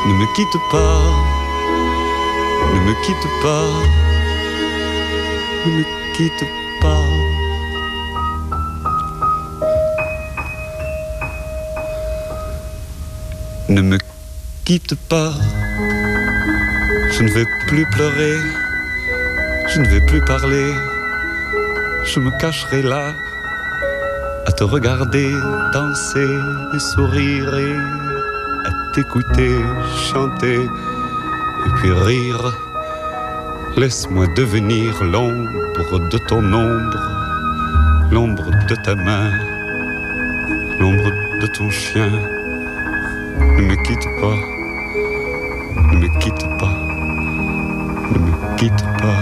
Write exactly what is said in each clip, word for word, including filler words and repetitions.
Ne me quitte pas, ne me quitte pas, ne me quitte pas. Ne me quitte pas, je ne vais plus pleurer, je ne vais plus parler, je me cacherai là, à te regarder danser et sourire et à t'écouter chanter et puis rire. Laisse-moi devenir l'ombre de ton ombre, l'ombre de ta main, l'ombre de ton chien. Ne me quitte pas, ne me quitte pas, ne me quitte pas,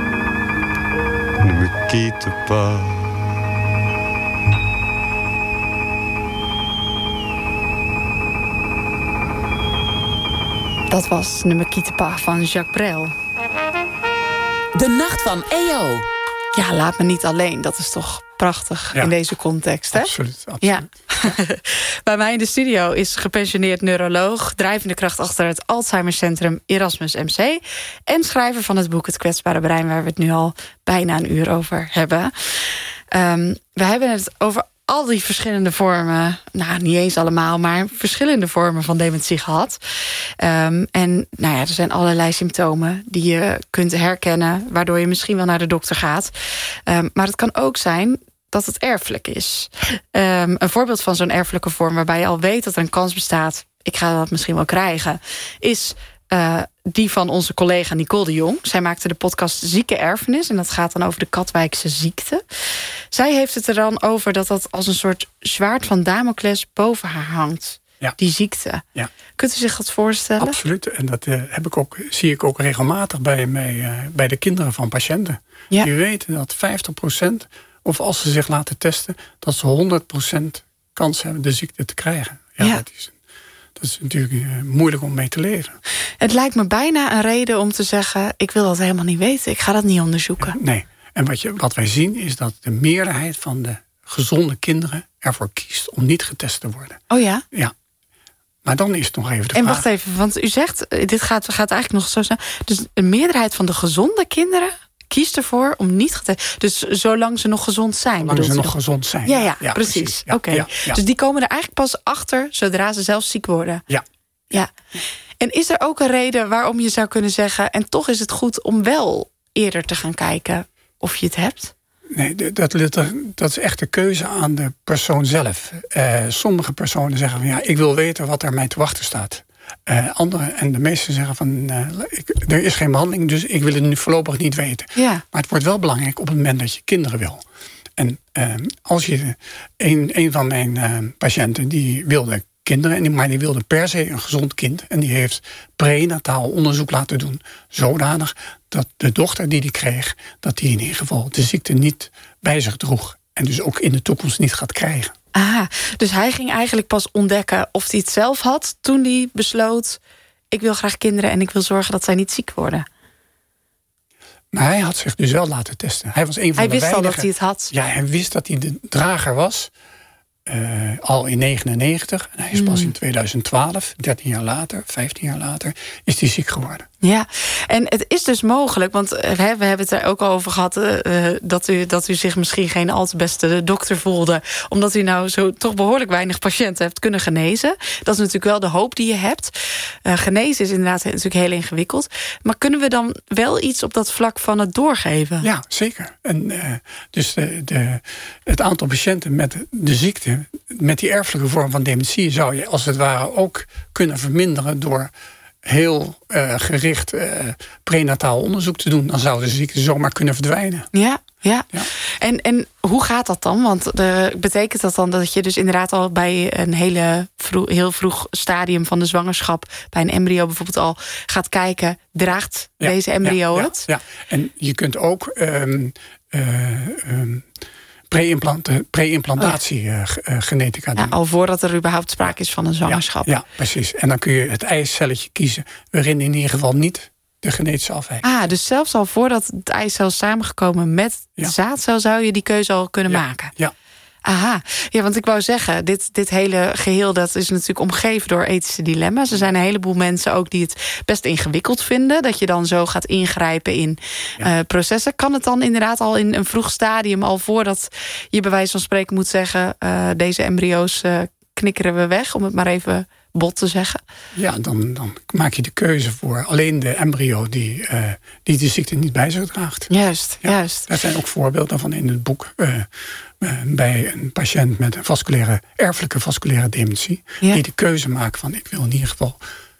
ne me quitte pas. Dat was Ne me quitte pas van Jacques Brel. De Nacht van E O. Ja, laat me niet alleen. Dat is toch prachtig ja. in deze context, hè? Absoluut, absoluut. Ja. Bij mij in de studio is gepensioneerd neuroloog, drijvende kracht achter het Alzheimercentrum Erasmus M C en schrijver van het boek Het kwetsbare brein, waar we het nu al bijna een uur over hebben. Um, we hebben het over al die verschillende vormen, nou niet eens allemaal, maar verschillende vormen van dementie gehad. Um, en nou ja, er zijn allerlei symptomen die je kunt herkennen, waardoor je misschien wel naar de dokter gaat. Um, maar het kan ook zijn dat het erfelijk is. Um, een voorbeeld van zo'n erfelijke vorm waarbij je al weet dat er een kans bestaat, ik ga dat misschien wel krijgen, is uh, die van onze collega Nicole de Jong. Zij maakte de podcast Zieke Erfenis en dat gaat dan over de Katwijkse ziekte. Zij heeft het er dan over dat dat als een soort zwaard van Damocles boven haar hangt. Ja. Die ziekte. Ja. Kunt u zich dat voorstellen? Absoluut. En dat uh, heb ik ook, zie ik ook regelmatig bij, mij, uh, bij de kinderen van patiënten. Ja. Die weten dat vijftig procent, of als ze zich laten testen, dat ze honderd procent kans hebben de ziekte te krijgen. Ja, ja. Dat is, dat is natuurlijk uh, moeilijk om mee te leven. Het lijkt me bijna een reden om te zeggen, ik wil dat helemaal niet weten. Ik ga dat niet onderzoeken. Nee. En wat, je, wat wij zien is dat de meerderheid van de gezonde kinderen ervoor kiest om niet getest te worden. Oh ja? Ja. Maar dan is het nog even de en vraag. wacht even, want u zegt, dit gaat, gaat eigenlijk nog zo snel. Dus een meerderheid van de gezonde kinderen kiest ervoor om niet getest. Dus zolang ze nog gezond zijn. Zolang ze nog gezond zijn. Ja, ja, ja precies. precies. Ja, Oké. Okay. Ja, ja. Dus die komen er eigenlijk pas achter zodra ze zelf ziek worden. Ja. Ja. En is er ook een reden waarom je zou kunnen zeggen, en toch is het goed om wel eerder te gaan kijken of je het hebt? Nee, dat, dat is echt de keuze aan de persoon zelf. Uh, sommige personen zeggen van ja, ik wil weten wat er mij te wachten staat. Uh, anderen en de meesten zeggen van uh, ik, er is geen behandeling, dus ik wil het nu voorlopig niet weten. Ja. Maar het wordt wel belangrijk op het moment dat je kinderen wil. En uh, als je een, een van mijn uh, patiënten die wilde kinderen, maar die wilde per se een gezond kind. En die heeft prenataal onderzoek laten doen. Zodanig dat de dochter die die kreeg, dat die in ieder geval de ziekte niet bij zich droeg. En dus ook in de toekomst niet gaat krijgen. Ah, dus hij ging eigenlijk pas ontdekken of hij het zelf had toen hij besloot, ik wil graag kinderen en ik wil zorgen dat zij niet ziek worden. Maar hij had zich dus wel laten testen. Hij was een van hij de wist weinige, al dat hij het had. Ja, hij wist dat hij de drager was. Uh, al in negenennegentig. En hij is pas in tweeduizend twaalf, dertien jaar later, vijftien jaar later, is hij ziek geworden. Ja, en het is dus mogelijk, want we hebben het er ook al over gehad, Uh, dat, u, dat u zich misschien geen al te beste dokter voelde, omdat u nou zo toch behoorlijk weinig patiënten hebt kunnen genezen. Dat is natuurlijk wel de hoop die je hebt. Uh, genezen is inderdaad natuurlijk heel ingewikkeld. Maar kunnen we dan wel iets op dat vlak van het doorgeven? Ja, zeker. En, uh, dus de, de, het aantal patiënten met de ziekte, met die erfelijke vorm van dementie, zou je als het ware ook kunnen verminderen door heel uh, gericht uh, prenataal onderzoek te doen. Dan zou de ziekte zomaar kunnen verdwijnen. Ja, ja. ja. En, en hoe gaat dat dan? Want de, betekent dat dan dat je dus inderdaad al bij een hele vroeg, heel vroeg stadium van de zwangerschap, bij een embryo bijvoorbeeld al gaat kijken, draagt ja, deze embryo ja, het? Ja, ja, en je kunt ook Um, uh, um, pre-implantatie-genetica uh, uh, doen. Ja, al voordat er überhaupt sprake is van een zwangerschap. Ja, ja, precies. En dan kun je het eicelletje kiezen waarin in ieder geval niet de genetische afwijking. Ah, dus zelfs al voordat het eicel is samengekomen met de ja. zaadcel zou je die keuze al kunnen ja, maken? Ja. Aha, ja, want ik wou zeggen, dit, dit hele geheel dat is natuurlijk omgeven door ethische dilemma's. Er zijn een heleboel mensen ook die het best ingewikkeld vinden, dat je dan zo gaat ingrijpen in ja. uh, processen. Kan het dan inderdaad al in een vroeg stadium, al voordat je bij wijze van spreken moet zeggen, uh, deze embryo's uh, knikkeren we weg, om het maar even bot te zeggen? Ja, dan, dan maak je de keuze voor alleen de embryo die, uh, die de ziekte niet bij zich draagt. Juist, ja, juist. Er zijn ook voorbeelden van in het boek uh, uh, bij een patiënt met een vasculaire, erfelijke vasculaire dementie, ja. die de keuze maakt van ik wil in ieder geval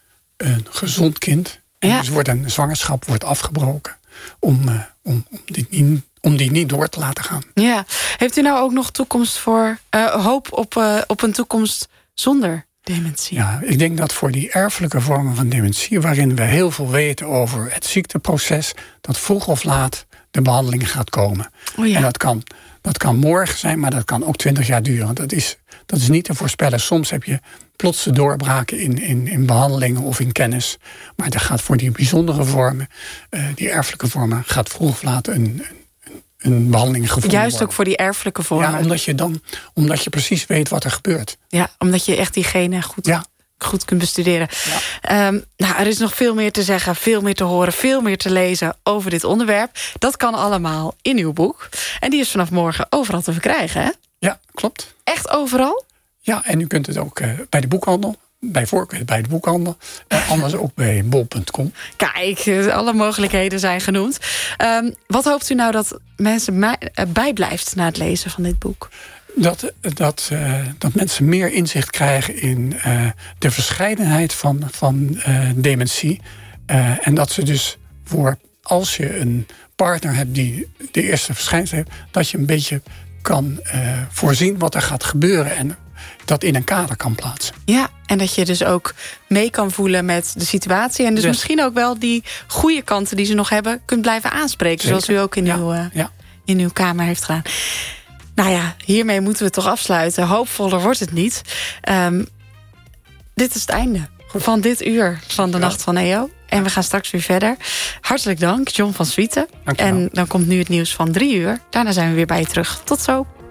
een gezond kind. En ja. dus wordt een zwangerschap wordt afgebroken om, uh, om, om, dit niet, om die niet door te laten gaan. Ja. Heeft u nou ook nog toekomst voor uh, hoop op, uh, op een toekomst zonder dementie? Ja, ik denk dat voor die erfelijke vormen van dementie, waarin we heel veel weten over het ziekteproces, dat vroeg of laat de behandeling gaat komen. Oh ja. En dat kan, dat kan morgen zijn, maar dat kan ook twintig jaar duren. Dat is, dat is niet te voorspellen. Soms heb je plotse doorbraken in, in, in behandelingen of in kennis. Maar dat gaat voor die bijzondere vormen, uh, die erfelijke vormen, gaat vroeg of laat een, een, een behandeling gevonden Juist worden. Ook voor die erfelijke vormen. Ja, omdat je dan omdat je precies weet wat er gebeurt. Ja, omdat je echt die genen goed, ja. goed kunt bestuderen. Ja. Um, nou, er is nog veel meer te zeggen, veel meer te horen, veel meer te lezen over dit onderwerp. Dat kan allemaal in uw boek. En die is vanaf morgen overal te verkrijgen, hè? Ja, klopt. Echt overal? Ja, en u kunt het ook uh, bij de boekhandel. Bij voorkeur bij de boekhandel. En anders ook bij bol punt com. Kijk, alle mogelijkheden zijn genoemd. Um, wat hoopt u nou dat mensen bijblijft na het lezen van dit boek? Dat, dat, uh, dat mensen meer inzicht krijgen in uh, de verscheidenheid van, van uh, dementie. Uh, en dat ze dus voor, als je een partner hebt die de eerste verschijnselen heeft, dat je een beetje kan uh, voorzien wat er gaat gebeuren en dat in een kader kan plaatsen. Ja, en dat je dus ook mee kan voelen met de situatie. En dus yes. misschien ook wel die goede kanten die ze nog hebben kunt blijven aanspreken. Zeker. Zoals u ook in, ja. uw, uh, ja. in uw kamer heeft gedaan. Nou ja, hiermee moeten we toch afsluiten. Hoopvoller wordt het niet. Um, dit is het einde Goed. van dit uur van de ja. Nacht van E O. En we gaan straks weer verder. Hartelijk dank, John van Swieten. En dan komt nu het nieuws van drie uur. Daarna zijn we weer bij je terug. Tot zo.